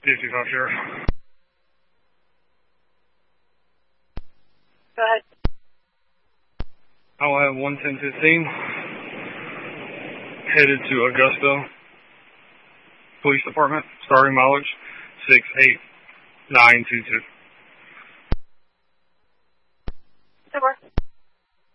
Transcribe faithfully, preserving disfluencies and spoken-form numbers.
fifty-five Sheriff. Go ahead. I'll have one ten fifteen headed to Augusta Police Department, starting mileage six eight nine two two.